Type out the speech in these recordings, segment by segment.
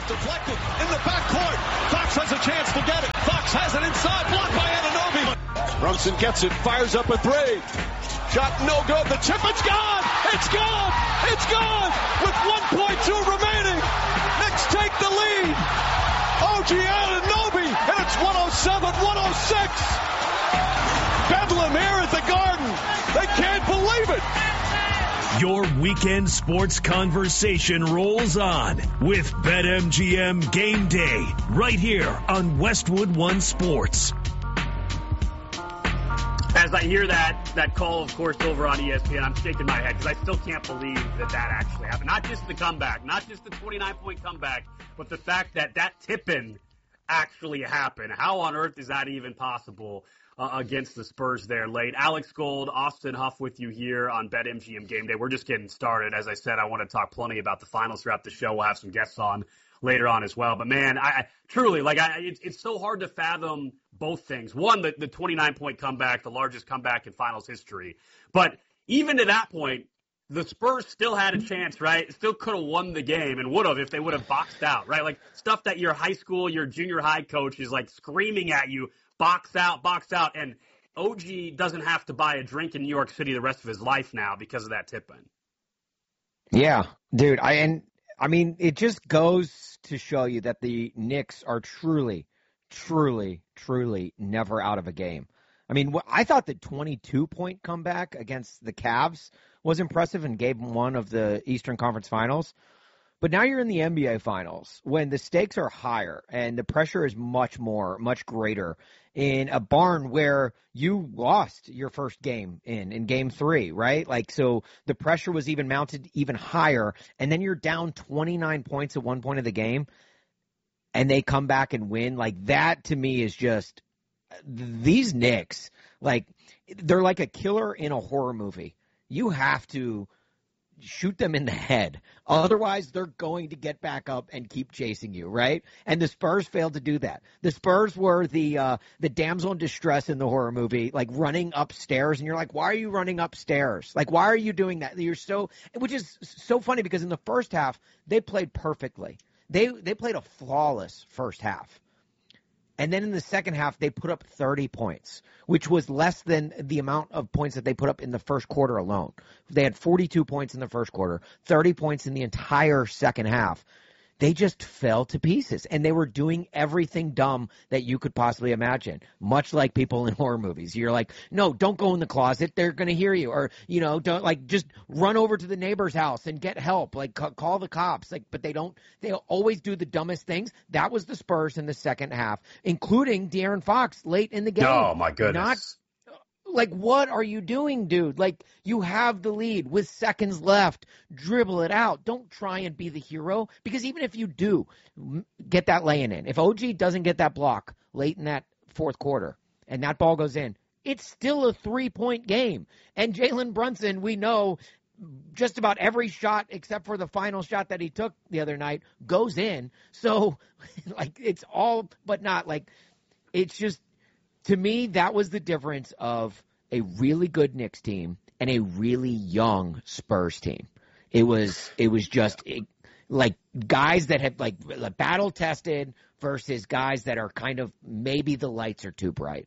deflected in the backcourt. Fox has a chance to get it. Fox has it inside, blocked by Anunoby. Brunson gets it, fires up a three. Shot no good. The tip, it's gone. It's gone. It's gone. With 1.2 remaining. Knicks take the lead. OG Anunoby, and it's 107-106. Bedlam here at the Garden. They can't believe it. Your weekend sports conversation rolls on with BetMGM Game Day right here on Westwood One Sports. As I hear that call, of course, over on ESPN, I'm shaking my head because I still can't believe that actually happened. Not just the comeback, not just the 29-point comeback, but the fact that tip-in actually happened. How on earth is that even possible against the Spurs there late? Alex Gold, Austin Huff with you here on BetMGM Game Day. We're just getting started. As I said, I want to talk plenty about the finals throughout the show. We'll have some guests on later on as well. But, man, I truly, it's so hard to fathom both things. One, the 29-point comeback, the largest comeback in finals history. But even to that point, the Spurs still had a chance, right? Still could have won the game and would have if they would have boxed out, right? Like stuff that your high school, your junior high coach is like screaming at you, box out. And OG doesn't have to buy a drink in New York City the rest of his life now because of that tip-in. Yeah, dude. I mean, it just goes to show you that the Knicks are truly never out of a game. I mean, I thought the 22-point comeback against the Cavs was impressive in game one of the Eastern Conference Finals. But now you're in the NBA Finals when the stakes are higher and the pressure is much greater in a barn where you lost your first game in game three, right? Like, so the pressure was even mounted even higher. And then you're down 29 points at one point of the game and they come back and win. Like, that to me is just these Knicks, like, they're like a killer in a horror movie. You have to shoot them in the head. Otherwise, they're going to get back up and keep chasing you, right? And the Spurs failed to do that. The Spurs were the damsel in distress in the horror movie, like running upstairs, and you're like, why are you running upstairs? Like, why are you doing that? Which is so funny because in the first half, they played perfectly. They played a flawless first half. And then in the second half, they put up 30 points, which was less than the amount of points that they put up in the first quarter alone. They had 42 points in the first quarter, 30 points in the entire second half. They just fell to pieces, and they were doing everything dumb that you could possibly imagine, much like people in horror movies. You're like, no, don't go in the closet. They're going to hear you. Or, don't, like, just run over to the neighbor's house and get help. Like, call the cops. Like, but they always do the dumbest things. That was the Spurs in the second half, including De'Aaron Fox late in the game. Oh, my goodness. Like, what are you doing, dude? Like, you have the lead with seconds left. Dribble it out. Don't try and be the hero. Because even if you do get that laying in, if OG doesn't get that block late in that fourth quarter and that ball goes in, it's still a 3-point game. And Jalen Brunson, we know just about every shot except for the final shot that he took the other night goes in. So, like, it's all but not. Like, it's just, to me, that was the difference of a really good Knicks team and a really young Spurs team. It was just like guys that have like battle tested versus guys that are kind of maybe the lights are too bright.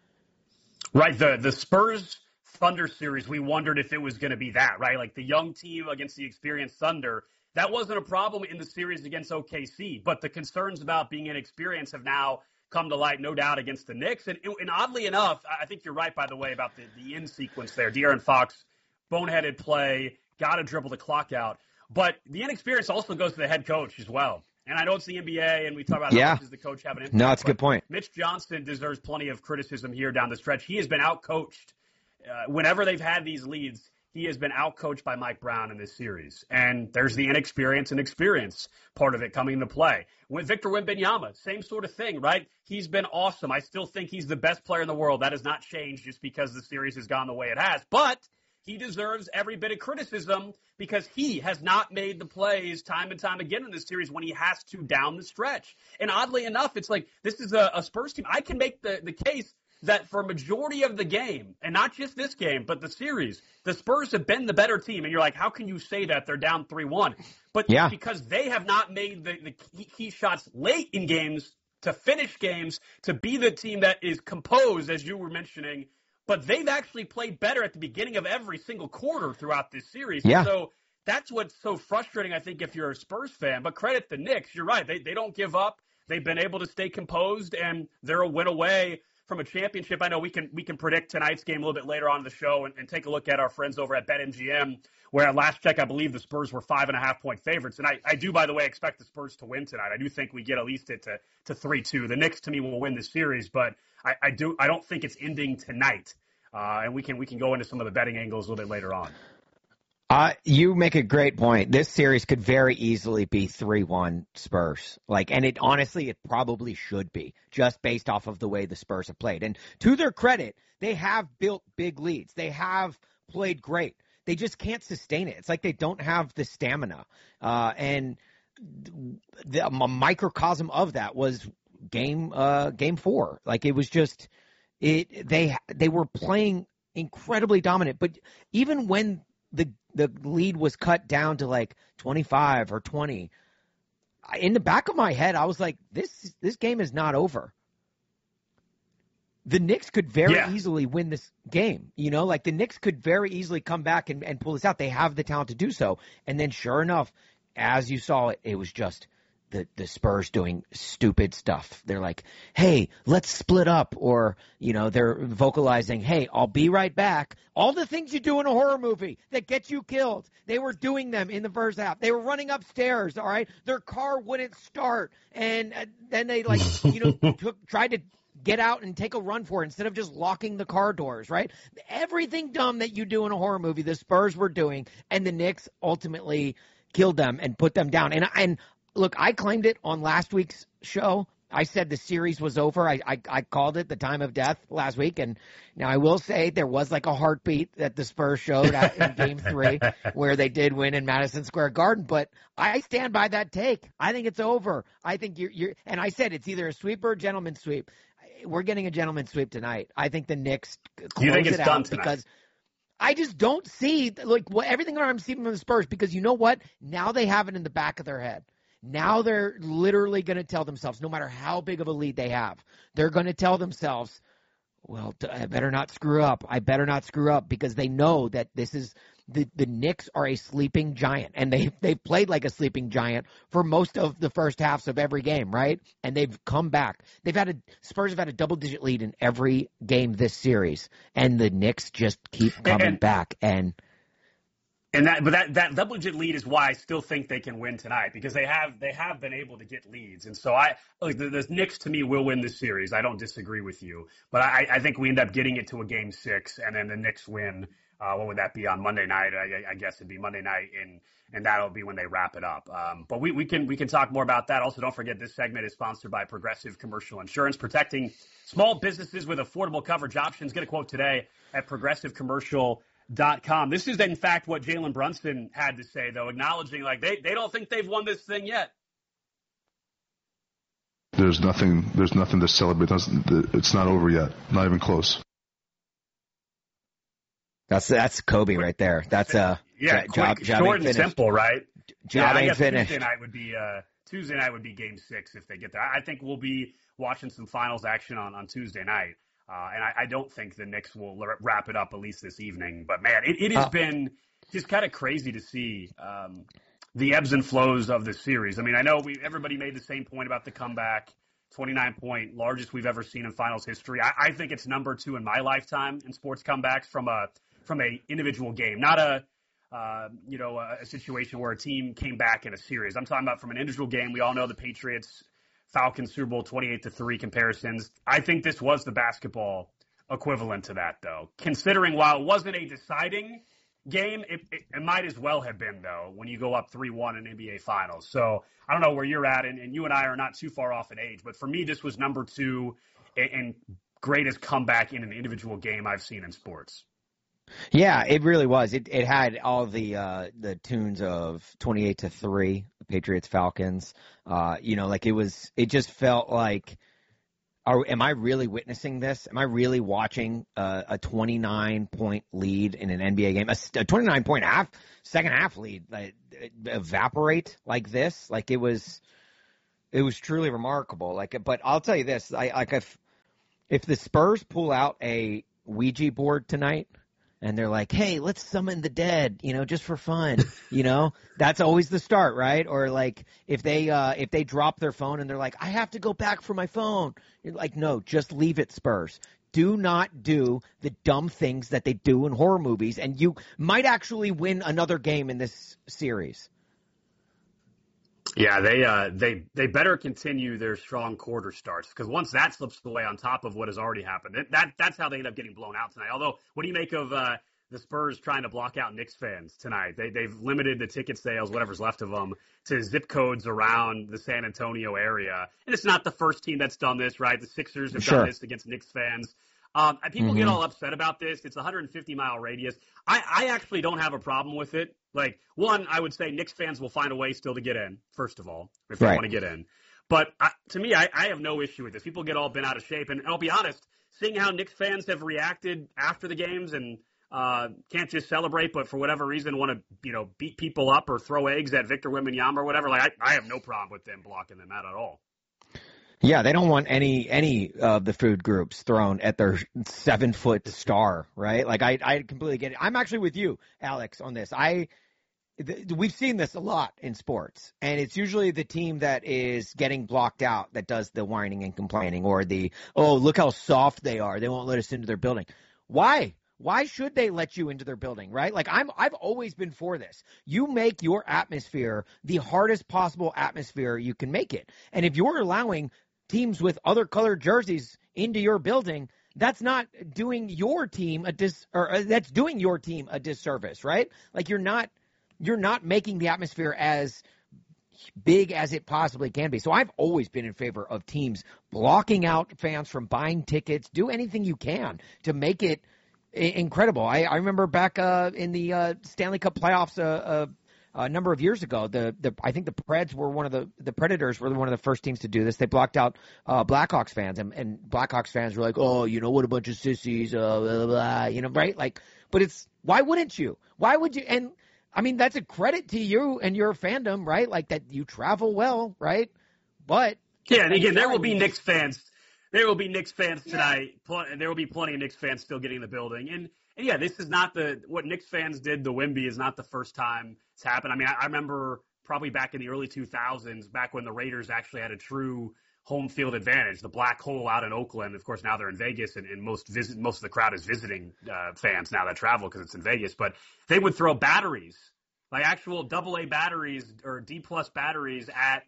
Right. The Spurs Thunder series, we wondered if it was going to be that, right? Like the young team against the experienced Thunder. That wasn't a problem in the series against OKC, but the concerns about being inexperienced have now come to light, no doubt, against the Knicks. And oddly enough, I think you're right, by the way, about the in sequence there. De'Aaron Fox, boneheaded play, got to dribble the clock out. But the inexperience also goes to the head coach as well. And I know it's the NBA, and we talk about how much does the coach have an impact. No, that's a good point. Mitch Johnson deserves plenty of criticism here down the stretch. He has been outcoached. Whenever they've had these leads, he has been outcoached by Mike Brown in this series. And there's the inexperience and experience part of it coming into play. With Victor Wembanyama, same sort of thing, right? He's been awesome. I still think he's the best player in the world. That has not changed just because the series has gone the way it has. But he deserves every bit of criticism because he has not made the plays time and time again in this series when he has to down the stretch. And oddly enough, it's like this is a Spurs team. I can make the case that for a majority of the game, and not just this game, but the series, the Spurs have been the better team. And you're like, how can you say that they're down 3-1? But yeah, because they have not made the key shots late in games to finish games, to be the team that is composed, as you were mentioning. But they've actually played better at the beginning of every single quarter throughout this series. Yeah. So that's what's so frustrating, I think, if you're a Spurs fan. But credit the Knicks. You're right. They don't give up. They've been able to stay composed, and they're a win away from a championship. I know we can predict tonight's game a little bit later on in the show and take a look at our friends over at BetMGM, where at last check, I believe the Spurs were 5.5-point favorites. And I do, by the way, expect the Spurs to win tonight. I do think we get at least it to 3-2. The Knicks, to me, will win this series, but I don't think it's ending tonight. And we can go into some of the betting angles a little bit later on. You make a great point. This series could very easily be 3-1 Spurs. And it honestly, it probably should be, just based off of the way the Spurs have played. And to their credit, they have built big leads. They have played great. They just can't sustain it. It's like they don't have the stamina. And a microcosm of that was game 4. It was just they were playing incredibly dominant. But even when the lead was cut down to 25 or 20, in the back of my head, I was like, this game is not over. The Knicks could very easily win this game. The Knicks could very easily come back and pull this out. They have the talent to do so. And then sure enough, as you saw it, it was just the Spurs doing stupid stuff. They're like, hey, let's split up. Or, they're vocalizing, hey, I'll be right back. All the things you do in a horror movie that get you killed, they were doing them in the first half. They were running upstairs, all right? Their car wouldn't start. And then they, tried to get out and take a run for it instead of just locking the car doors, right? Everything dumb that you do in a horror movie, the Spurs were doing, and the Knicks ultimately killed them and put them down. And look, I claimed it on last week's show. I said the series was over. I called it the time of death last week. And now I will say there was a heartbeat that the Spurs showed in Game 3 where they did win in Madison Square Garden. But I stand by that take. I think it's over. I think you're and I said it's either a sweep or a gentleman's sweep. We're getting a gentleman's sweep tonight. I think the Knicks close it out because I just don't see everything I'm seeing from the Spurs, because you know what? Now they have it in the back of their head. Now they're literally going to tell themselves, no matter how big of a lead they have, they're going to tell themselves, well, I better not screw up. I better not screw up, because they know that this is the Knicks are a sleeping giant, and they've played like a sleeping giant for most of the first halves of every game, right? And they've come back. Spurs have had a double-digit lead in every game this series, and the Knicks just keep coming back. And that double-digit lead is why I still think they can win tonight, because they have been able to get leads. And so the Knicks, to me, will win this series. I don't disagree with you, but I think we end up getting it to a Game 6, and then the Knicks win. What would that be on Monday night? I guess it'd be Monday night, and that'll be when they wrap it up. But we can talk more about that. Also, don't forget this segment is sponsored by Progressive Commercial Insurance, protecting small businesses with affordable coverage options. Get a quote today at progressivecommercial.com. This is, in fact, what Jalen Brunson had to say, though, acknowledging they don't think they've won this thing yet. There's nothing to celebrate. It's not over yet. Not even close. That's Kobe right there. That's job short and simple, right? Job ain't I guess finished. Tuesday night would be Game 6 if they get there. I think we'll be watching some finals action on Tuesday night. And I don't think the Knicks will wrap it up at least this evening. But, man, it has been just kind of crazy to see the ebbs and flows of the series. I mean, I know everybody made the same point about the comeback, 29-point, largest we've ever seen in finals history. I think it's number 2 in my lifetime in sports comebacks from a individual game, not a situation where a team came back in a series. I'm talking about from an individual game. We all know the Patriots Falcons Super Bowl 28-3 comparisons. I think this was the basketball equivalent to that, though. Considering while it wasn't a deciding game, it might as well have been, though, when you go up 3-1 in NBA Finals. So I don't know where you're at, and you and I are not too far off in age, but for me, this was number 2 and greatest comeback in an individual game I've seen in sports. Yeah, it really was. It had all the tunes of 28-3, Patriots Falcons. It just felt like Am I really witnessing this? Am I really watching a 29-point lead in an NBA game, a 29-point second half lead evaporate like this? Like it was truly remarkable. But I'll tell you this: if the Spurs pull out a Ouija board tonight and they're like, "Hey, let's summon the dead," just for fun, that's always the start, right? Or like if they drop their phone and they're like, "I have to go back for my phone," you're like, "No, just leave it, Spurs. Do not do the dumb things that they do in horror movies, and you might actually win another game in this series." Yeah, they better continue their strong quarter starts, because once that slips away on top of what has already happened, that's how they end up getting blown out tonight. Although, what do you make of the Spurs trying to block out Knicks fans tonight? They've limited the ticket sales, whatever's left of them, to zip codes around the San Antonio area. And it's not the first team that's done this, right? The Sixers have done this against Knicks fans. People get all upset about this. It's a 150-mile radius. I actually don't have a problem with it. Like, one, I would say Knicks fans will find a way still to get in, first of all, if they want to get in. But to me, I have no issue with this. People get all bent out of shape. And I'll be honest, seeing how Knicks fans have reacted after the games and can't just celebrate, but for whatever reason want to beat people up or throw eggs at Victor Wembanyama or whatever, like I have no problem with them blocking them out at all. Yeah, they don't want any of the food groups thrown at their 7-foot star, right? Like I completely get it. I'm actually with you, Alex, on this. We've seen this a lot in sports, and it's usually the team that is getting blocked out that does the whining and complaining, or look how soft they are. They won't let us into their building. Why? Why should they let you into their building, right? Like I've always been for this. You make your atmosphere the hardest possible atmosphere you can make it. And if you're allowing teams with other colored jerseys into your building, that's not doing your team that's doing your team a disservice, right? Like you're not making the atmosphere as big as it possibly can be. So I've always been in favor of teams blocking out fans from buying tickets. Do anything you can to make it incredible. I remember back in the Stanley Cup playoffs a number of years ago, I think the Preds were the Predators were one of the first teams to do this. They blocked out Blackhawks fans, and Blackhawks fans were like, "Oh, what a bunch of sissies," blah, blah, blah, right? Like, but why wouldn't you? Why would you? And I mean, that's a credit to you and your fandom, right? Like that you travel well, right? But yeah, and again, there will be Knicks fans. There will be Knicks fans tonight. And there will be plenty of Knicks fans still getting in the building. And yeah, this is not what Knicks fans did to Wemby is not the first time it's happened. I mean, I remember probably back in the early 2000s, back when the Raiders actually had a true home field advantage, the black hole out in Oakland. Of course, now they're in Vegas, and most of the crowd is visiting fans now that travel because it's in Vegas. But they would throw batteries, like actual AA batteries or D+ batteries at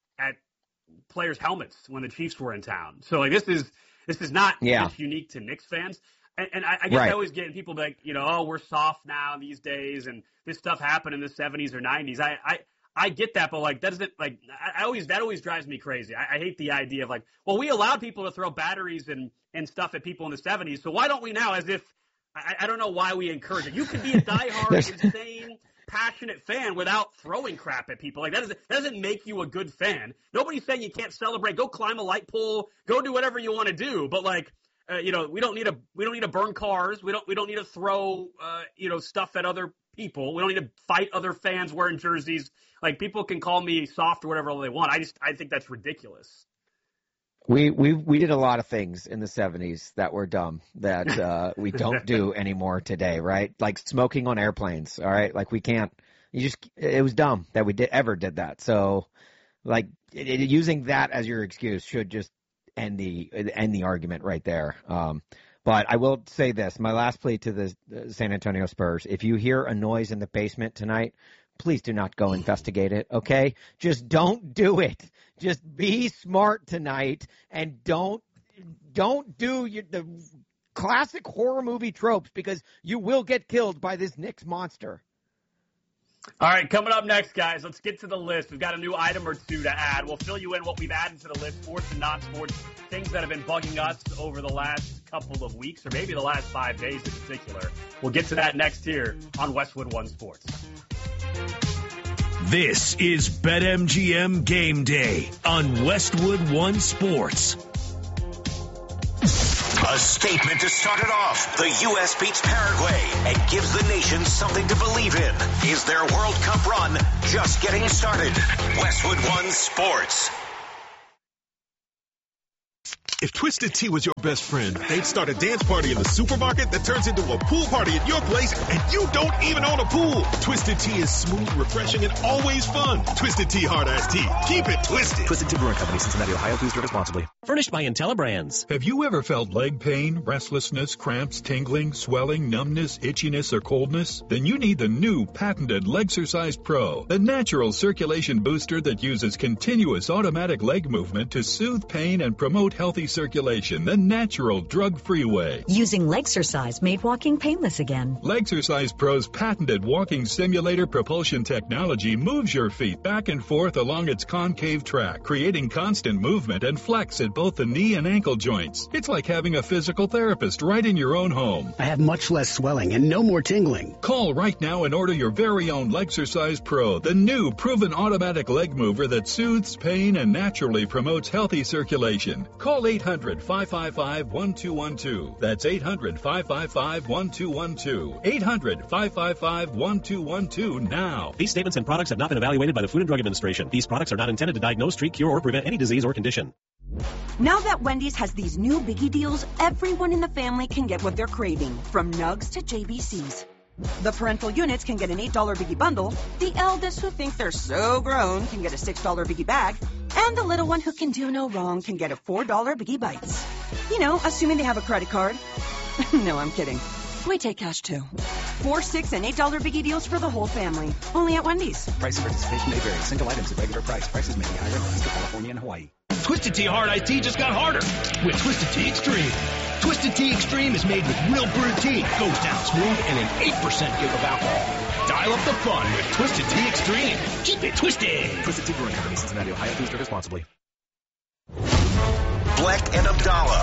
players' helmets when the Chiefs were in town. So like this is not just unique to Knicks fans. And I guess I always get people like, we're soft now these days, and this stuff happened in the 70s or 90s. I get that, but like that always drives me crazy. I hate the idea of like, well, we allowed people to throw batteries and stuff at people in the 70s, so why don't we now? As if I don't know why we encourage it. You can be a diehard, insane, passionate fan without throwing crap at people. Like that doesn't make you a good fan. Nobody's saying you can't celebrate. Go climb a light pole. Go do whatever you want to do. But like, we don't need to burn cars. We don't need to throw stuff at other people. We don't need to fight other fans wearing jerseys. Like people can call me soft or whatever they want. I think that's ridiculous. We did a lot of things in the 70s that were dumb that we don't do anymore today, right? Like smoking on airplanes, all right? Like we can't – it was dumb that we ever did that. So like using that as your excuse should just end the argument right there. But I will say this, my last plea to the San Antonio Spurs, if you hear a noise in the basement tonight, please do not go investigate it, okay? Just don't do it. Just be smart tonight and don't do the classic horror movie tropes because you will get killed by this Knicks monster. All right, coming up next, guys, let's get to the list. We've got a new item or two to add. We'll fill you in what we've added to the list, sports and non-sports, things that have been bugging us over the last couple of weeks or maybe the last 5 days in particular. We'll get to that next here on Westwood One Sports. This is BetMGM Game Day on Westwood One Sports. A statement to start it off. The U.S. beats Paraguay and gives the nation something to believe in. Is their World Cup run just getting started? Westwood One Sports. If Twisted Tea was your best friend, they'd start a dance party in the supermarket that turns into a pool party at your place, and you don't even own a pool. Twisted Tea is smooth, refreshing, and always fun. Twisted Tea Hard Iced Tea. Keep it twisted. Twisted Tea Brewing Company, Cincinnati, Ohio. Please drink responsibly. Furnished by IntelliBrands. Have you ever felt leg pain, restlessness, cramps, tingling, swelling, numbness, itchiness, or coldness? Then you need the new patented Legsercise Pro, the natural circulation booster that uses continuous automatic leg movement to soothe pain and promote healthy circulation, the natural drug-free way. Using Legsercise made walking painless again. Legsercise Pro's patented walking simulator propulsion technology moves your feet back and forth along its concave track, creating constant movement and flex at both the knee and ankle joints. It's like having a physical therapist right in your own home. I have much less swelling and no more tingling. Call right now and order your very own Legsercise Pro, the new proven automatic leg mover that soothes pain and naturally promotes healthy circulation. Call 800-555-1212. That's 800-555-1212. 800-555-1212 now. These statements and products have not been evaluated by the Food and Drug Administration. These products are not intended to diagnose, treat, cure, or prevent any disease or condition. Now that Wendy's has these new biggie deals, everyone in the family can get what they're craving, from nugs to JBCs. The parental units can get an $8 biggie bundle, the eldest who think they're so grown can get a $6 biggie bag, and the little one who can do no wrong can get a $4 biggie bites. You know, assuming they have a credit card. No, I'm kidding. We take cash too. 4, 6, and $8 biggie deals for the whole family. Only at Wendy's. Price and participation may vary. Single items at regular price. Prices may be higher in Alaska, California, and Hawaii. Twisted Tea Hard Iced Tea just got harder with Twisted Tea Extreme. Twisted Tea Extreme is made with real brewed tea, goes down smooth, and an 8% give of alcohol. Dial up the fun with Twisted Tea Extreme. Keep it twisted. Twisted Tea Brewing Company, Cincinnati, Ohio. Please drink responsibly. Bleck and Abdallah